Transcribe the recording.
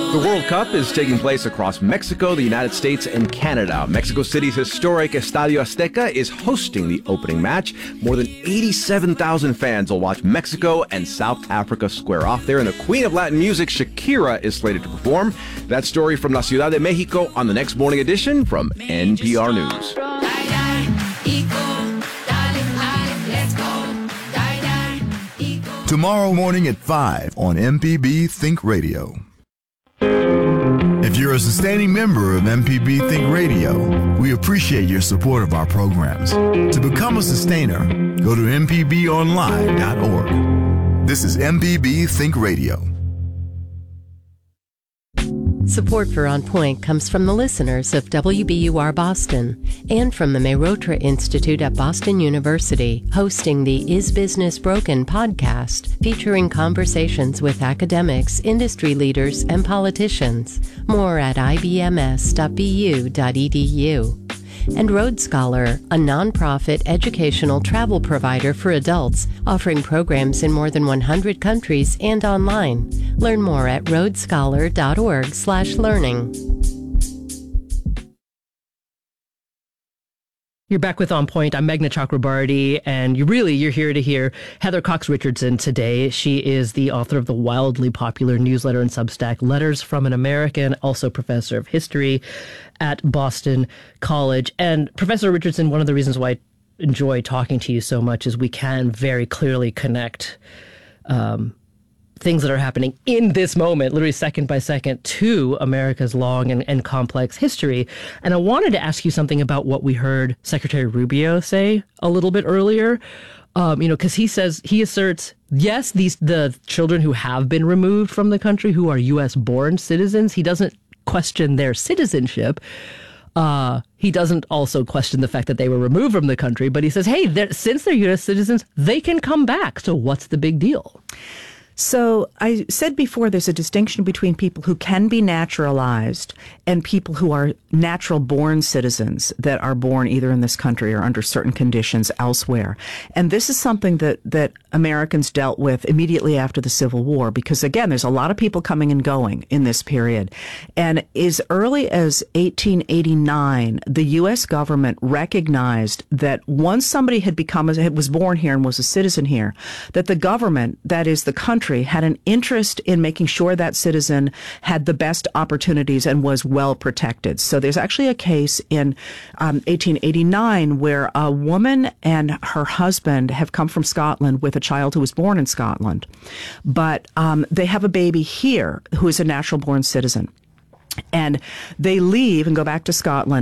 The World Cup is taking place across Mexico, the United States, and Canada. Mexico City's historic Estadio Azteca is hosting the opening match. More than 87,000 fans will watch Mexico and South Africa square off there. And the queen of Latin music, Shakira, is slated to perform. That story from La Ciudad de Mexico on the next morning edition from NPR News. Tomorrow morning at 5 on MPB Think Radio. If you're a sustaining member of MPB Think Radio, we appreciate your support of our programs. To become a sustainer, go to mpbonline.org. This is MPB Think Radio. Support for On Point comes from the listeners of WBUR Boston and from the Mehrotra Institute at Boston University, hosting the Is Business Broken podcast, featuring conversations with academics, industry leaders, and politicians. More at ibms.bu.edu. And Road Scholar, a nonprofit educational travel provider for adults, offering programs in more than 100 countries and online. Learn more at roadscholar.org/learning. You're back with On Point. I'm Meghna Chakrabarty, and you're here to hear Heather Cox Richardson today. She is the author of the wildly popular newsletter and Substack Letters from an American, also professor of history at Boston College. And Professor Richardson, one of the reasons why I enjoy talking to you so much is we can very clearly connect things that are happening in this moment, literally second by second, to America's long and complex history. And I wanted to ask you something about what we heard Secretary Rubio say a little bit earlier. Because he asserts, yes, the children who have been removed from the country, who are U.S. born citizens, he doesn't question their citizenship. He doesn't also question the fact that they were removed from the country, but he says, hey, since they're U.S. citizens, they can come back. So what's the big deal? So I said before, there's a distinction between people who can be naturalized and people who are natural-born citizens that are born either in this country or under certain conditions elsewhere. And this is something that Americans dealt with immediately after the Civil War, because, again, there's a lot of people coming and going in this period. And as early as 1889, the U.S. government recognized that once somebody was born here and was a citizen here, that the government, that is the country, had an interest in making sure that citizen had the best opportunities and was well protected. So there's actually a case in 1889 where a woman and her husband have come from Scotland with a child who was born in Scotland, but they have a baby here who is a natural-born citizen. And they leave and go back to Scotland.